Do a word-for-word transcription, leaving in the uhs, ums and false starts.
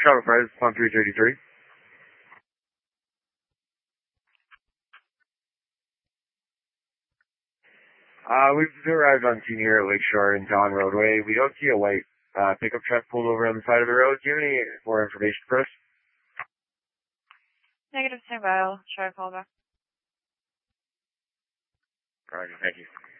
Travel Price, one three thirty-three. Uh, we've arrived on scene here at Lakeshore and Dawn Roadway. We don't see a white uh, pickup truck pulled over on the side of the road. Do you have any more information for us? Negative, stand by. I'll try to call back. All right, thank you.